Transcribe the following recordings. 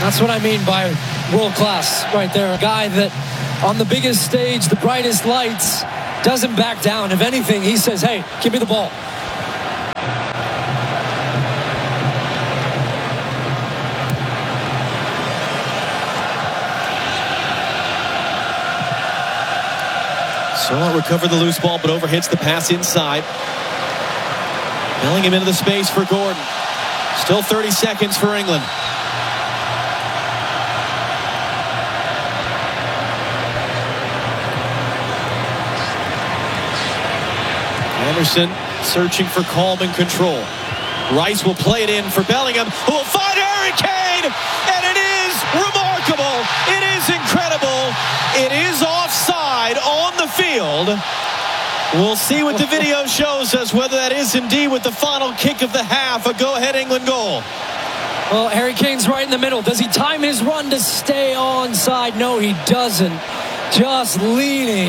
That's what I mean by world class right there. A guy that on the biggest stage, the brightest lights, doesn't back down. If anything, he says, hey, give me the ball. Salah recovered the loose ball, but overhits the pass inside. Bellingham into the space for Gordon. Still 30 seconds for England. Anderson searching for calm and control. Rice will play it in for Bellingham, who will find Harry Kane, and it is remarkable. It is incredible. It is offside on the field. We'll see what the video shows us, whether that is indeed with the final kick of the half, a go-ahead England goal. Well, Harry Kane's right in the middle. Does he time his run to stay onside? No, he doesn't. Just leaning.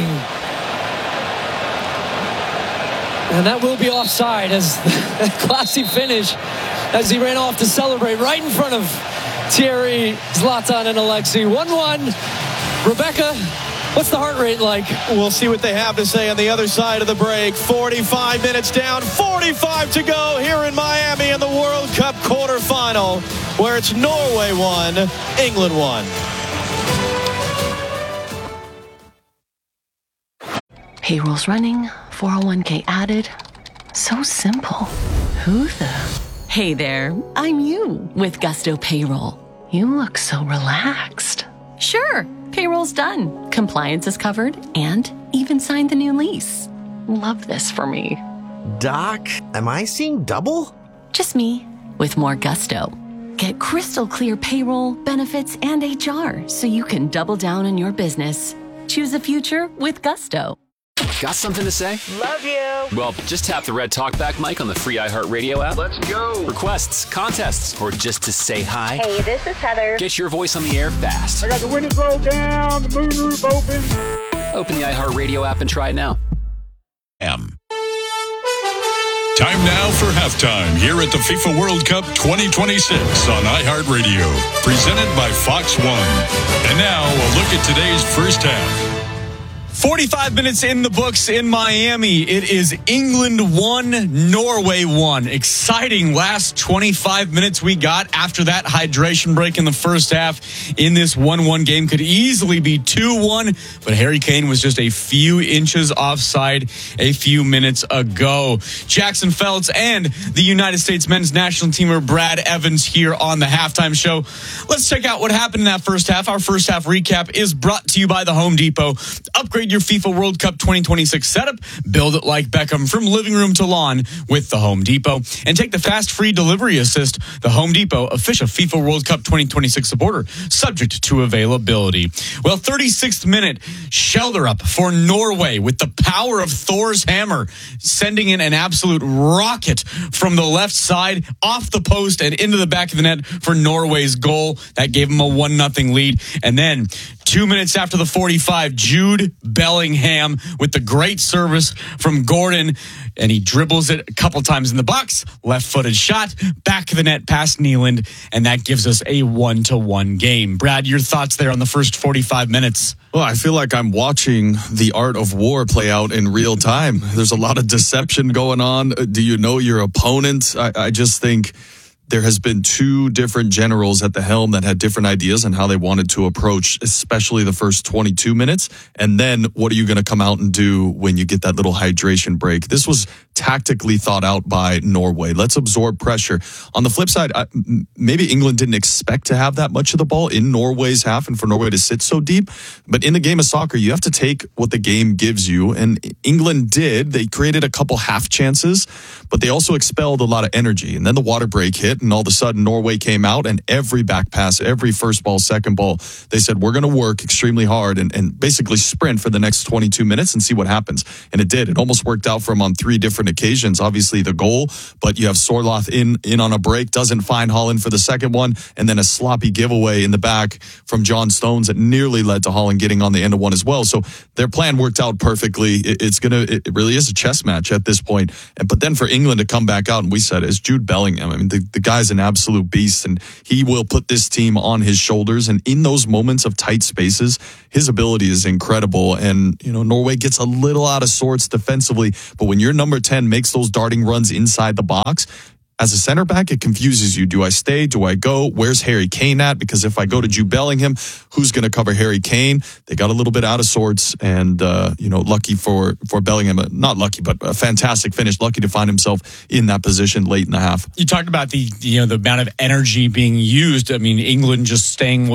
And that will be offside as a classy finish as he ran off to celebrate right in front of Thierry, Zlatan, and Alexi. 1-1. Rebecca, what's the heart rate like? We'll see what they have to say on the other side of the break. 45 minutes down, 45 to go here in Miami in the World Cup quarterfinal, where it's Norway 1, England 1. Payroll's running, 401k added. So simple. Who the? Hey there, I'm you with Gusto Payroll. You look so relaxed. Sure, payroll's done. Compliance is covered and even signed the new lease. Love this for me. Doc, am I seeing double? Just me with more Gusto. Get crystal clear payroll, benefits, and HR so you can double down on your business. Choose a future with Gusto. Got something to say? Love you. Well, just tap the red talkback mic on the free iHeartRadio app. Let's go. Requests, contests, or just to say hi. Hey, this is Heather. Get your voice on the air fast. I got the windows rolled down, the moonroof open. Open the iHeartRadio app and try it now. Time now for halftime here at the FIFA World Cup 2026 on iHeartRadio. Presented by Fox One. And now a look at today's first half. 45 minutes in the books in Miami. It is England 1, Norway 1. Exciting last 25 minutes we got after that hydration break in the first half in this 1-1 game. Could easily be 2-1, but Harry Kane was just a few inches offside a few minutes ago. Jackson Feltz and the United States men's national teamer Brad Evans here on the halftime show. Let's check out what happened in that first half. Our first half recap is brought to you by the Home Depot. Upgrade your FIFA World Cup 2026 setup. Build it like Beckham from living room to lawn with the Home Depot. And take the fast free delivery assist. The Home Depot, official FIFA World Cup 2026 supporter, subject to availability. Well, 36th minute, shoulder up for Norway with the power of Thor's hammer, sending in an absolute rocket from the left side off the post and into the back of the net for Norway's goal. That gave them a 1-0 lead. And then 2 minutes after the 45, Jude Bellingham with the great service from Gordon, and he dribbles it a couple times in the box, left-footed shot, back of the net past Nealand, and that gives us a 1-1 game. Brad, your thoughts there on the first 45 minutes? Well, I feel like I'm watching the art of war play out in real time. There's a lot of deception going on. Do you know your opponent? I just think there has been two different generals at the helm that had different ideas on how they wanted to approach, especially the first 22 minutes. And then what are you going to come out and do when you get that little hydration break? This was tactically thought out by Norway. Let's absorb pressure. On the flip side, maybe England didn't expect to have that much of the ball in Norway's half and for Norway to sit so deep. But in the game of soccer, you have to take what the game gives you. And England did. They created a couple half chances, but they also expelled a lot of energy. And then the water break hit, and all of a sudden Norway came out, and every back pass, every first ball, second ball, they said, we're going to work extremely hard and basically sprint for the next 22 minutes and see what happens. And it did. It almost worked out for them on three different different occasions. Obviously the goal, but you have Sorloth in on a break, doesn't find Holland for the second one, and then a sloppy giveaway in the back from John Stones that nearly led to Holland getting on the end of one as well. So their plan worked out perfectly. It really is a chess match at this point. But then for England to come back out, and we said, is Jude Bellingham. I mean, the guy's an absolute beast, and he will put this team on his shoulders. And in those moments of tight spaces, his ability is incredible. And, Norway gets a little out of sorts defensively, but when your number 10 makes those darting runs inside the box, as a center back, it confuses you. Do I stay? Do I go? Where's Harry Kane at? Because if I go to Jude Bellingham, who's going to cover Harry Kane? They got a little bit out of sorts, and lucky for Bellingham, not lucky, but a fantastic finish. Lucky to find himself in that position late in the half. You talked about the amount of energy being used. I mean, England just staying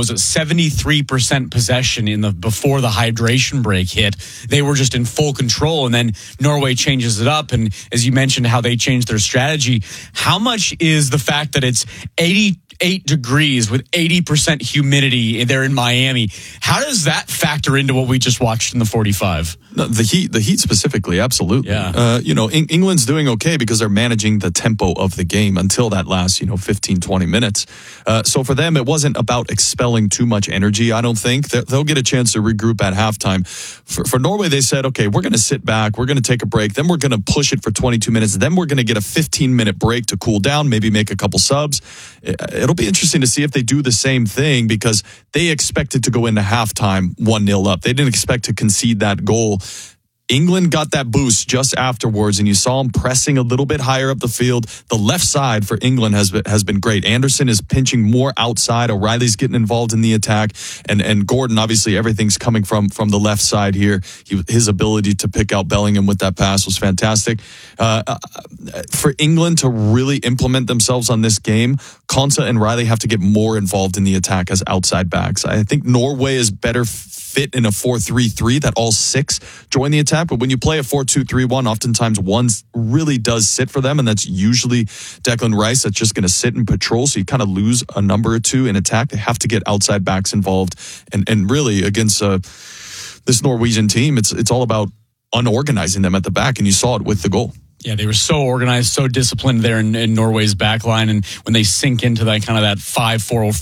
73% possession before the hydration break hit. They were just in full control, and then Norway changes it up. And as you mentioned, how they changed their strategy. How much is the fact that it's 88 degrees with 80% humidity there in Miami? How does that factor into what we just watched in the 45? No, the heat specifically, absolutely. Yeah. England's doing okay because they're managing the tempo of the game until that last, 15, 20 minutes. So for them, it wasn't about expelling too much energy, I don't think. They'll get a chance to regroup at halftime. For Norway, they said, okay, we're going to sit back, we're going to take a break, then we're going to push it for 22 minutes, then we're going to get a 15-minute break to cool down, maybe make a couple subs. It'll be interesting to see if they do the same thing, because they expected to go into halftime 1-0 up. They didn't expect to concede that goal. England got that boost just afterwards, and you saw them pressing a little bit higher up the field. The left side for England has been great. Anderson is pinching more outside. O'Reilly's getting involved in the attack, and Gordon, obviously, everything's coming from the left side here. His ability to pick out Bellingham with that pass was fantastic. For England to really implement themselves on this game, Konsa and Riley have to get more involved in the attack as outside backs. I think Norway is better fit in a 4-3-3 that all six join the attack. But when you play a 4-2-3-1, oftentimes one really does sit for them, and that's usually Declan Rice that's just going to sit and patrol. So you kind of lose a number or two in attack. They have to get outside backs involved. And really against this Norwegian team, it's all about unorganizing them at the back, and you saw it with the goal. Yeah, they were so organized, so disciplined there in Norway's back line. And when they sink into that kind of that 5-4 or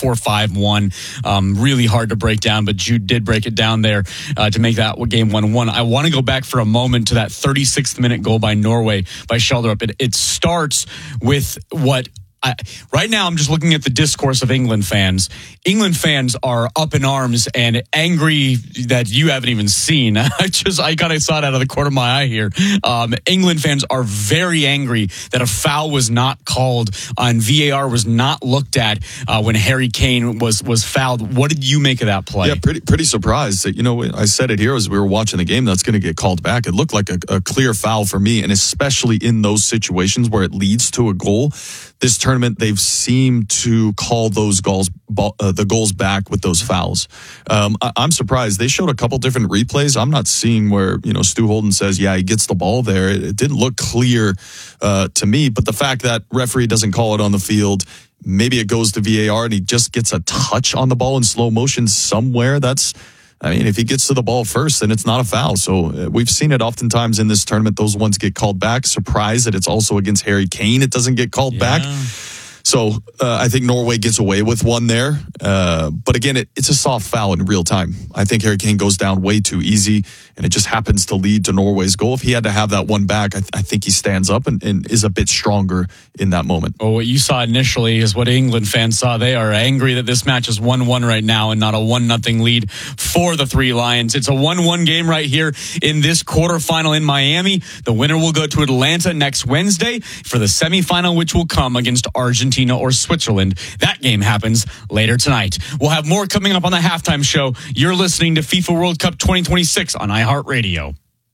4-5-1, really hard to break down. But Jude did break it down there to make that game 1-1. I want to go back for a moment to that 36th minute goal by Norway, by Schjelderup. It starts with what... right now, I'm just looking at the discourse of England fans. England fans are up in arms and angry that you haven't even seen. I kind of saw it out of the corner of my eye here. England fans are very angry that a foul was not called and VAR was not looked at when Harry Kane was fouled. What did you make of that play? Yeah, pretty surprised that, I said it here as we were watching the game, that's going to get called back. It looked like a clear foul for me, and especially in those situations where it leads to a goal. This tournament, they've seemed to call those goals, the goals back with those fouls. I'm surprised. They showed a couple different replays. I'm not seeing where, Stu Holden says, yeah, he gets the ball there. It didn't look clear to me, but the fact that referee doesn't call it on the field, maybe it goes to VAR and he just gets a touch on the ball in slow motion somewhere. If he gets to the ball first, then it's not a foul. So we've seen it oftentimes in this tournament. Those ones get called back. Surprised that it's also against Harry Kane. It doesn't get called back. So I think Norway gets away with one there. But again, it's a soft foul in real time. I think Harry Kane goes down way too easy, and it just happens to lead to Norway's goal. If he had to have that one back, I think he stands up and is a bit stronger in that moment. Well, what you saw initially is what England fans saw. They are angry that this match is 1-1 right now and not a 1-0 lead for the Three Lions. It's a 1-1 game right here in this quarterfinal in Miami. The winner will go to Atlanta next Wednesday for the semifinal, which will come against Argentina or Switzerland. That game happens later tonight. We'll have more coming up on the halftime show. You're listening to FIFA World Cup 2026 on iHeartRadio.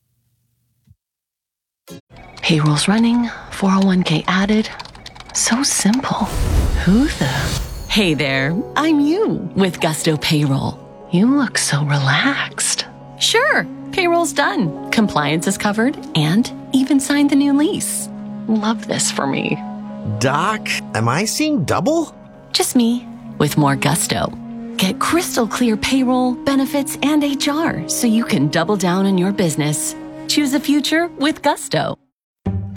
Payroll's running, 401k added. So simple. Who the? Hey there, I'm you with Gusto Payroll. You look so relaxed. Sure, payroll's done. Compliance is covered and even signed the new lease. Love this for me. Doc, am I seeing double? Just me with more gusto. Get crystal clear payroll, benefits, and HR so you can double down on your business. Choose a future with Gusto.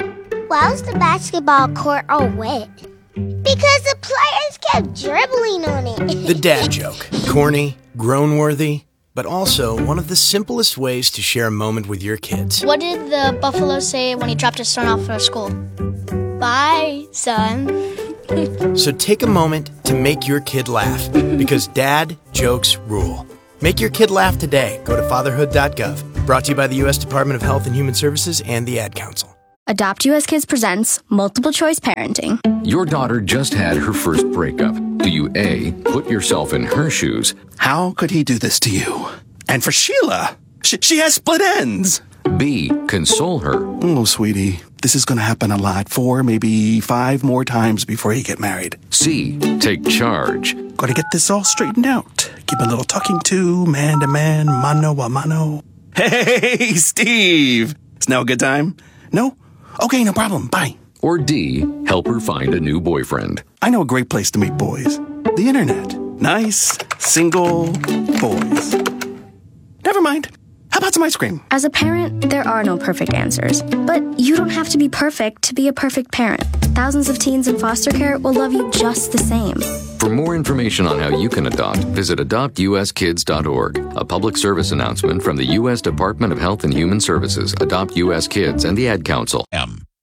Why was the basketball court all wet? Because the players kept dribbling on it. The dad joke. Corny, groan-worthy, but also one of the simplest ways to share a moment with your kids. What did the buffalo say when he dropped his son off for school? Bye, son. So take a moment to make your kid laugh, because dad jokes rule. Make your kid laugh today. Go to fatherhood.gov. Brought to you by the U.S. Department of Health and Human Services and the Ad Council. Adopt US Kids presents Multiple Choice Parenting. Your daughter just had her first breakup. Do you A, put yourself in her shoes? How could he do this to you? And for Sheila, she has split ends. B, console her. Oh, sweetie, this is going to happen a lot. 4, maybe 5 more times before you get married. C, take charge. Got to get this all straightened out. Keep a little talking to, man to man, mano a mano. Hey, Steve! Is now a good time? No? Okay, no problem. Bye. Or D, help her find a new boyfriend. I know a great place to meet boys. The internet. Nice, single boys. Never mind. How about some ice cream? As a parent, there are no perfect answers. But you don't have to be perfect to be a perfect parent. Thousands of teens in foster care will love you just the same. For more information on how you can adopt, visit adoptuskids.org. A public service announcement from the U.S. Department of Health and Human Services, Adopt U.S. Kids, and the Ad Council.